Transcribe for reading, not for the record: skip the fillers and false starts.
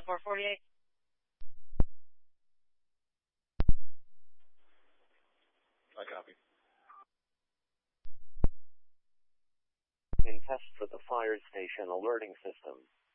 448. I copy. In test for the fire station alerting system.